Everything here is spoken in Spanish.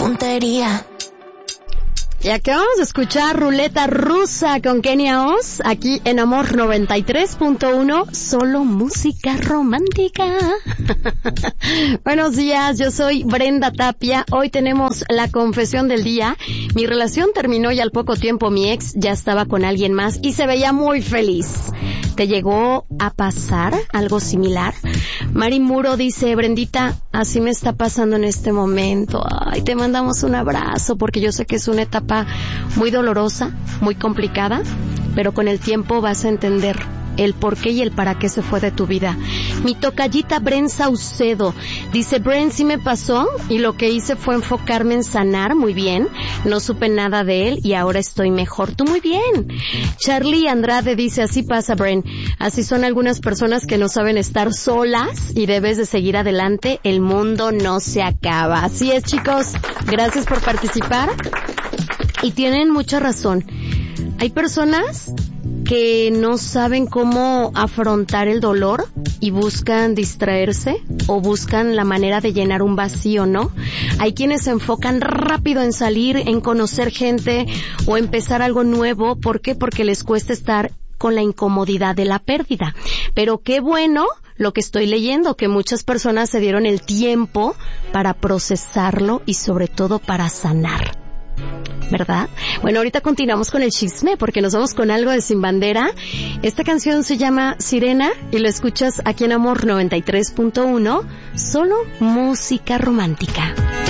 tontería. Y acabamos de escuchar Ruleta Rusa con Kenia Oz, aquí en Amor 93.1, solo música romántica. Buenos días, yo soy Brenda Tapia. Hoy tenemos la confesión del día. Mi relación terminó y al poco tiempo mi ex ya estaba con alguien más y se veía muy feliz. ¿Te llegó a pasar algo similar? Mari Muro dice, Brendita, así me está pasando en este momento. Ay, te mandamos un abrazo porque yo sé que es una etapa muy dolorosa, muy complicada, pero con el tiempo vas a entender el por qué y el para qué se fue de tu vida. Mi tocallita Bren Saucedo dice, Bren, sí me pasó y lo que hice fue enfocarme en sanar muy bien, no supe nada de él y ahora estoy mejor. Tú muy bien. Charlie Andrade dice, así pasa, Bren, así son algunas personas que no saben estar solas y debes de seguir adelante, el mundo no se acaba. Así es, chicos, gracias por participar y tienen mucha razón. Hay personas que no saben cómo afrontar el dolor y buscan distraerse o buscan la manera de llenar un vacío, ¿no? Hay quienes se enfocan rápido en salir, en conocer gente o empezar algo nuevo. ¿Por qué? Porque les cuesta estar con la incomodidad de la pérdida. Pero qué bueno lo que estoy leyendo, que muchas personas se dieron el tiempo para procesarlo y sobre todo para sanar, ¿verdad? Bueno, ahorita continuamos con el chisme porque nos vamos con algo de Sin Bandera. Esta canción se llama Sirena y lo escuchas aquí en Amor 93.1, solo música romántica.